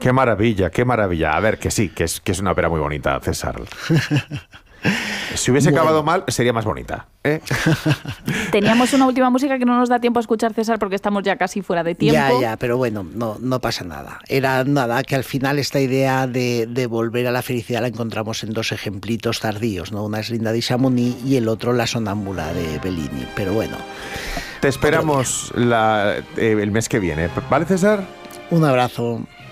Qué maravilla, qué maravilla. A ver, que sí, que es una ópera muy bonita, César. Si hubiese acabado mal, sería más bonita, ¿eh? Teníamos una última música que no nos da tiempo a escuchar, César, porque estamos ya casi fuera de tiempo. Ya, pero bueno, no pasa nada. Era nada, que al final esta idea de volver a la felicidad la encontramos en dos ejemplitos tardíos, ¿no? Una es Linda di Chamonix y el otro La sonámbula de Bellini. Pero bueno. Te esperamos el mes que viene. ¿Vale, César? Un abrazo.